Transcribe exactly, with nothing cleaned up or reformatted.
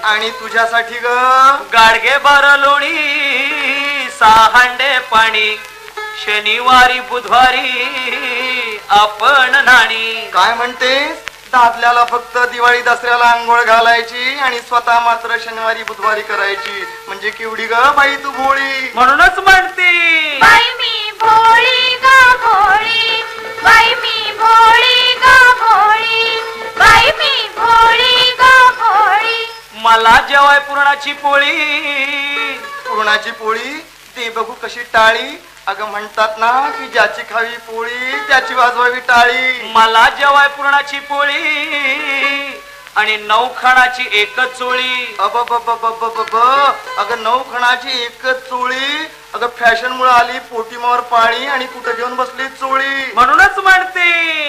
आणि तुझ्यासाठी ग गाडगे बार लोणी सहांडे पाणी शनिवारी बुधवारी आपण नाणी. काय म्हणतेस? दादल्याला फक्त दिवाळी दसऱ्याला आंघोळ घालायची आणि स्वतः मात्र शनिवारी बुधवारी करायची. म्हणजे केवढी ग बाई तू भोळी. म्हणूनच म्हणते बाई मी भोळी ग भोळी, बाई मी भोळी ग भोळी, बाई मी भोळी ग भोळी. मला जेवाय पुरणाची पोळी. पुरणाची पोळी ते बघू कशी टाळी. अगं म्हणतात ना की ज्याची खावी पोळी त्याची वाजवावी टाळी. मला जेवाय पुरणाची पोळी आणि नऊ खाणाची एकच चोळी. अब अगं नऊ खणाची एकच चोळी. अगं फॅशन मुळे आली पोटी मावर पाळी आणि कुठं घेऊन बसली चोळी. म्हणूनच म्हणते